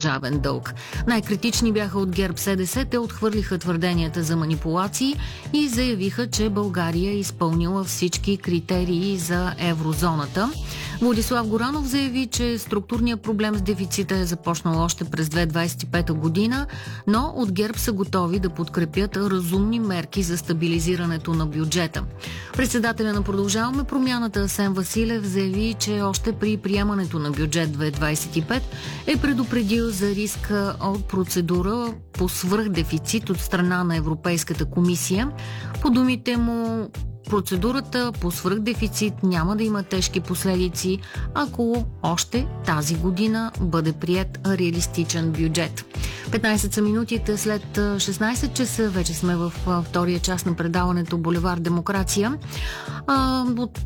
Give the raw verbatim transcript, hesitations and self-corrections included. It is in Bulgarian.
държавен дълг. Най-критични бяха от ГЕРБ-СДС. Те отхвърлиха твърденията за манипулации и заявиха, че България е изпълнила всички критерии за еврозоната. Владислав Горанов заяви, че структурният проблем с дефицита е започнал още през две хиляди двадесет и пета година, но от ГЕРБ са готови да подкрепят разумни мерки за стабилизирането на бюджета. Председателя на Продължаваме промяната Асен Василев заяви, че още при приемането на бюджет две хиляди двадесет и пета е предупредил за риска от процедура по свръхдефицит от страна на Европейската комисия. По думите му, процедурата по свръхдефицит няма да има тежки последици, ако още тази година бъде приет реалистичен бюджет. петнадесет са минутите след шестнадесет часа. Вече сме в втория част на предаването Булевард Демокрация. От